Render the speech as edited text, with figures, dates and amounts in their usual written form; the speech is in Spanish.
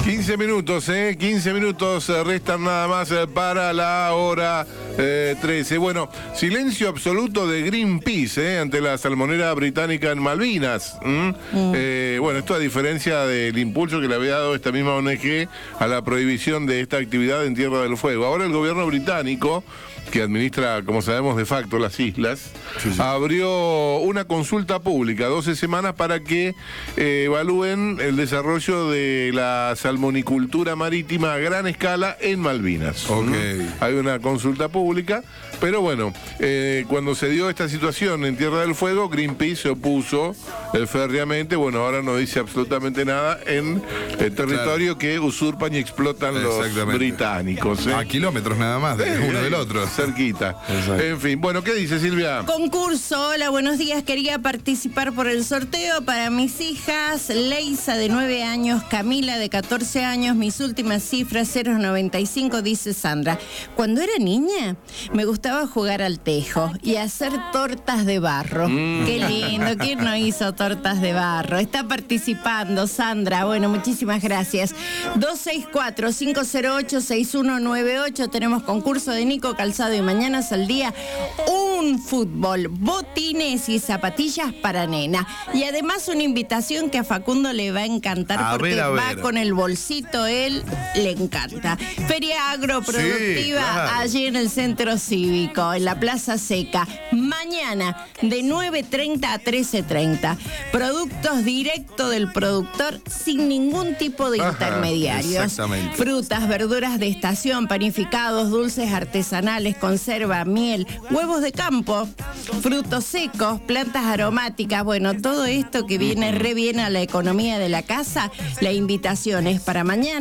15 minutos, 15 minutos restan nada más para la hora 13. Bueno, silencio absoluto de Greenpeace ante la salmonera británica en Malvinas. Bueno, esto a diferencia del impulso que le había dado esta misma ONG a la prohibición de esta actividad en Tierra del Fuego. Ahora el gobierno británico, que administra, como sabemos, de facto las islas, abrió una consulta pública, 12 semanas, para que evalúen el desarrollo de la salmonicultura marítima a gran escala en Malvinas. Hay una consulta pública, pero bueno, cuando se dio esta situación en Tierra del Fuego, Greenpeace se opuso férreamente. Bueno, ahora no dice absolutamente nada en el territorio que usurpan y explotan los británicos. A kilómetros nada más de uno del otro. Cerquita. En fin, bueno, ¿qué dice Silvia? Concurso, hola, buenos días. Quería participar por el sorteo para mis hijas, Leisa de 9 años, Camila de 14 años, mis últimas cifras 095, dice Sandra. Cuando era niña me gustaba jugar al tejo y hacer tortas de barro. Qué lindo, ¿quién no hizo tortas de barro? Está participando Sandra, bueno, muchísimas gracias. 264-508-6198, tenemos concurso de Nico Calzado y Mañanas al Día, un fútbol, botines y zapatillas para nena. Y además una invitación que a Facundo le va a encantar porque va con el bolsito, él le encanta. Feria agroproductiva allí en el Centro Cívico, en la Plaza Seca. Mañana de 9:30 a 13:30. Productos directo del productor sin ningún tipo de intermediarios. Exactamente. Frutas, verduras de estación, panificados, dulces artesanales, conserva, miel, huevos de campo, frutos secos, plantas aromáticas. Bueno, todo esto que viene re bien a la economía de la casa. La invitación es para mañana.